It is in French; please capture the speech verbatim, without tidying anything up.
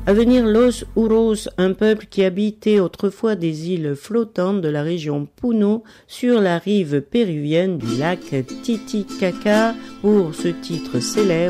À venir Los Huros, un peuple qui habitait autrefois des îles flottantes de la région Puno sur la rive péruvienne du lac Titicaca. Pour ce titre célèbre,